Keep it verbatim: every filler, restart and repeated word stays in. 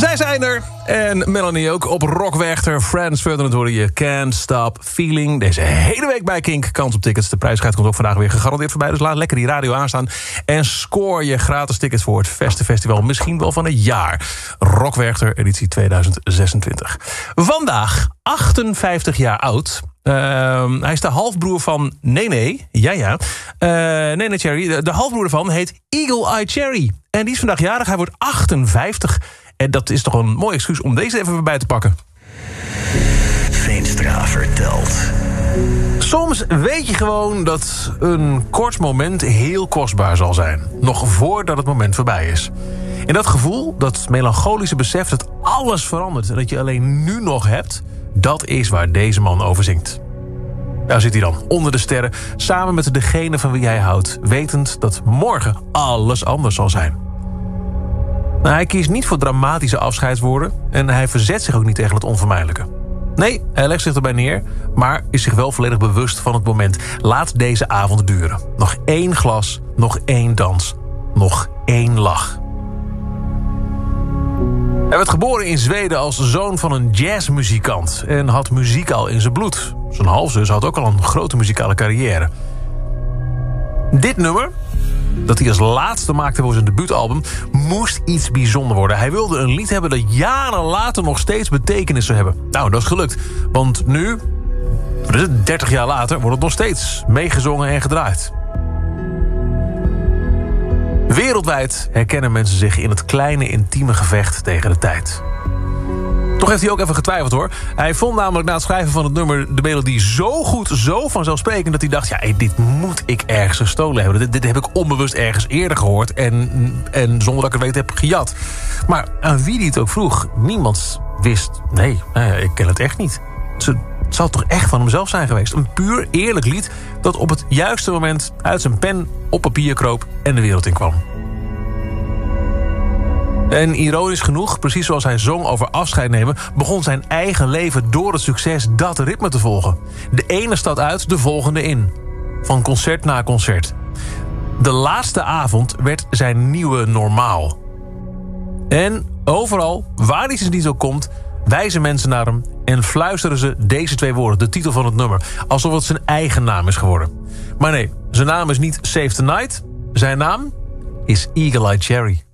Zij zijn er. En Melanie ook op Rockwerchter. Friends, verder hoorde je Can't Stop Feeling. Deze hele week bij Kink. Kans op tickets. De prijsgeld komt ook vandaag weer gegarandeerd voorbij. Dus laat lekker die radio aanstaan. En score je gratis tickets voor het Beste Festival. Misschien wel van het jaar. Rockwerchter editie tweeduizend zesentwintig. Vandaag achtenvijftig jaar oud. Uh, hij is de halfbroer van Nene. Ja, ja. Uh, Nene Cherry. De, de halfbroer ervan heet Eagle Eye Cherry. En die is vandaag jarig. Hij wordt achtenvijftig. En dat is toch een mooi excuus om deze even weer bij te pakken. Veenstra vertelt. Soms weet je gewoon dat een kort moment heel kostbaar zal zijn. Nog voordat het moment voorbij is. En dat gevoel, dat melancholische besef dat alles verandert... en dat je alleen nu nog hebt... dat is waar deze man over zingt. Daar zit hij dan, onder de sterren... samen met degene van wie hij houdt... wetend dat morgen alles anders zal zijn. Nou, hij kiest niet voor dramatische afscheidswoorden... en hij verzet zich ook niet tegen het onvermijdelijke. Nee, hij legt zich erbij neer... maar is zich wel volledig bewust van het moment. Laat deze avond duren. Nog één glas, nog één dans, nog één lach. Hij werd geboren in Zweden als zoon van een jazzmuzikant... en had muziek al in zijn bloed. Zijn halfzus had ook al een grote muzikale carrière. Dit nummer, dat hij als laatste maakte voor zijn debuutalbum... moest iets bijzonders worden. Hij wilde een lied hebben dat jaren later nog steeds betekenis zou hebben. Nou, dat is gelukt. Want nu, dertig jaar later, wordt het nog steeds meegezongen en gedraaid. Wereldwijd herkennen mensen zich in het kleine, intieme gevecht tegen de tijd. Toch heeft hij ook even getwijfeld, hoor. Hij vond namelijk na het schrijven van het nummer de melodie zo goed, zo vanzelfsprekend... dat hij dacht, ja, hey, dit moet ik ergens gestolen hebben. Dit, dit heb ik onbewust ergens eerder gehoord... En, en zonder dat ik het weet heb gejat. Maar aan wie die het ook vroeg, niemand wist... nee, nou ja, ik ken het echt niet. Het, het zou toch echt van hemzelf zijn geweest. Een puur eerlijk lied dat op het juiste moment... uit zijn pen op papier kroop en de wereld in kwam. En ironisch genoeg, precies zoals hij zong over afscheid nemen... begon zijn eigen leven door het succes dat ritme te volgen. De ene stad uit, de volgende in. Van concert na concert. De laatste avond werd zijn nieuwe normaal. En overal, waar hij niet zo komt... wijzen mensen naar hem en fluisteren ze deze twee woorden... de titel van het nummer, alsof het zijn eigen naam is geworden. Maar nee, zijn naam is niet Save the Night. Zijn naam is Eagle Eye Cherry.